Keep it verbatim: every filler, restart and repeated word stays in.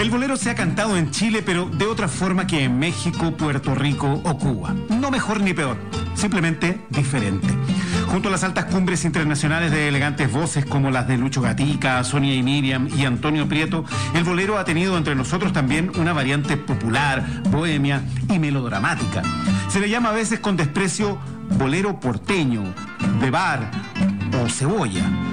El bolero se ha cantado en Chile, pero de otra forma que en México, Puerto Rico o Cuba. No mejor ni peor, simplemente diferente. Junto a las altas cumbres internacionales de elegantes voces como las de Lucho Gatica, Sonia y Miriam y Antonio Prieto, el bolero ha tenido entre nosotros también una variante popular, bohemia y melodramática. Se le llama a veces con desprecio bolero porteño, de bar o cebolla.